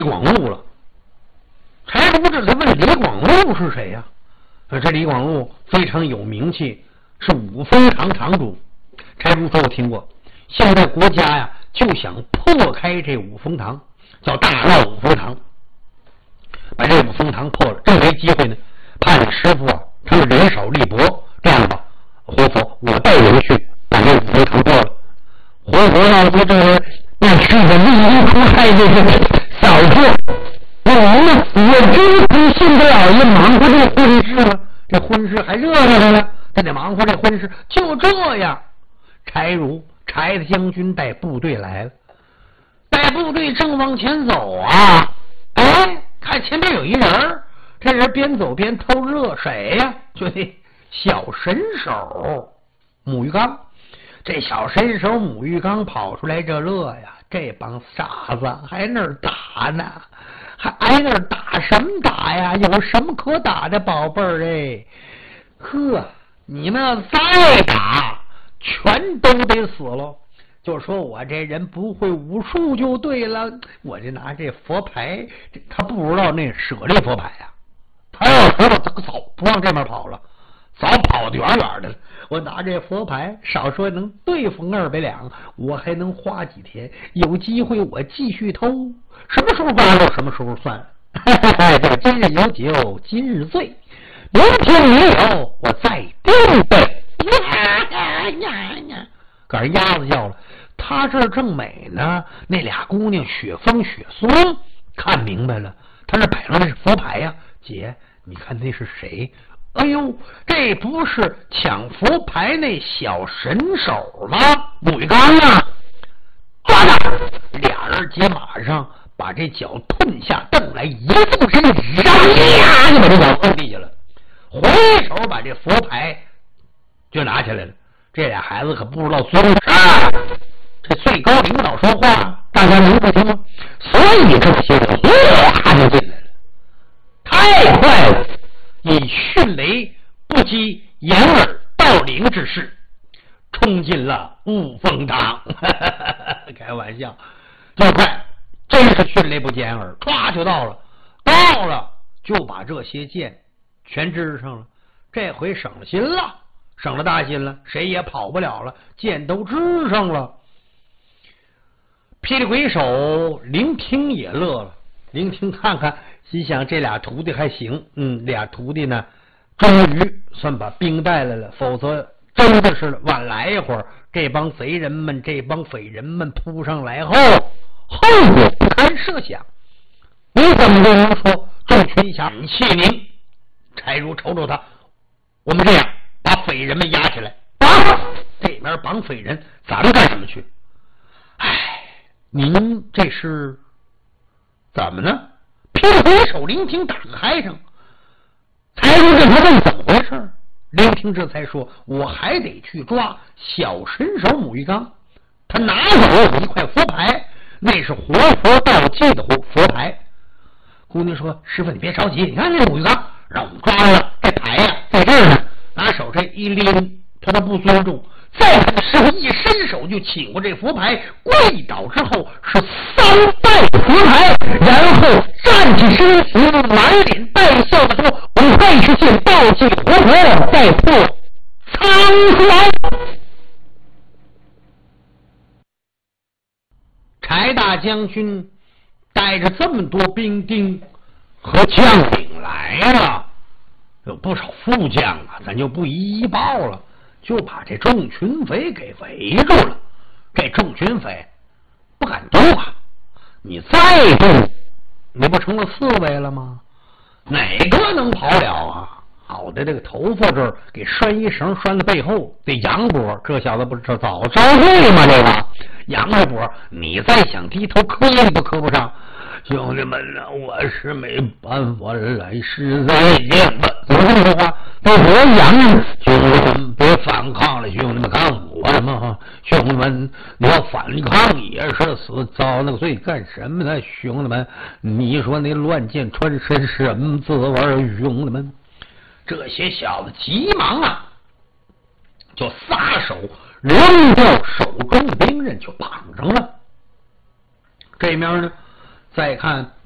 广禄了。柴如这才问李广禄是谁呀？这李广禄非常有名气，是五峰堂堂主。柴如说我听过，现在国家呀就想破开这五峰堂，叫大闹五峰堂，把这五峰堂破了。这没机会呢，怕你师傅啊他们人少力薄。这样吧，活佛我带人去把这五峰堂破了。活佛老子这那是个利益出害的小事，我呢我真不信这老爷忙活这婚事了，这婚事还热闹着呢，他得忙活这婚事。就这样，柴子将军带部队来了，带部队正往前走啊，哎，看前面有一人，这人边走边偷热，谁呀？就那小神手母玉刚。这小神手母玉刚跑出来这乐呀，这帮傻子还那儿打呢，还那儿打什么打呀？有什么可打的，宝贝儿哎？呵，你们要再打，全都得死了。就说我这人不会武术就对了，我就拿这佛牌，他不知道那舍利佛牌呀，他要知道他早不往这边跑了，早跑得远远的了。我拿这佛牌，少说能对付200两，我还能花几天。有机会我继续偷，什么时候挖到什么时候算。叫今日有酒今日醉，明天没有我再定备。可是鸭子叫了，他这正美呢，那俩姑娘雪峰雪松看明白了，他这摆上的是佛牌呀。姐，你看那是谁？哎呦，这不是抢佛牌那小神手吗？母玉刚啊，抓他！俩人接马上把这脚吞下蹬来，一纵身，呀，就把这脚蹬地下了。回手把这佛牌就拿起来了。这俩孩子可不知道尊师，这最高领导说话，大家能不听吗？所以这些人哗就进来了，太快了。以迅雷不及掩耳盗铃之势冲进了五峰堂。开玩笑，这么快，真是迅雷不及掩耳，唰就到了，就把这些箭全支上了。这回省了心了，省了大心了，谁也跑不了了，箭都支上了。霹雳鬼手聆听也乐了，聆听看看，心想这俩徒弟还行，俩徒弟呢，终于算把兵带来了，否则真的是晚来一会儿，这帮贼人们、这帮匪人们扑上来后果不堪设想。你怎么就能说众群侠气宁？柴如瞅瞅他，我们这样把匪人们押起来，这边绑匪人，咱们干什么去？哎，您这是怎么呢？霹雳鬼手聆听打个嗨声，柴如这才问怎么回事。聆听这才说，我还得去抓小神手母玉刚，他拿走了一块佛牌，那是活佛道济的佛牌。姑娘说，师傅你别着急，你看这母玉刚让我们抓了，这牌呀在这儿呢，拿手这一拎，他都不尊重。再看师傅一伸手就请过这佛牌，跪倒之后是3拜佛牌，然后站起身形，满脸带笑的说，我们再去见道济活佛，再破苍天。柴大将军带着这么多兵丁和将领来了，有不少副将啊，咱就不一一报了，就把这众群匪给围住了。这众群匪不敢动啊，你再动，你不成了刺猬了吗？哪个能跑了啊？好的，这个头发这儿给拴一绳，拴在背后，这羊脖，这小子不是早招会吗？这个羊着脖，你再想低头磕你都磕不上。兄弟们啊，我是没办法，来世再见吧。怎么这么说话？都我羊，兄弟们别反抗了，兄弟们看我什么？兄弟们，你要反抗也是死，遭那个罪干什么呢？兄弟们，你说那乱箭穿身是什么滋味？兄弟们，这些小子急忙啊，就撒手扔掉手中的兵刃，就绑上了。这面呢，再看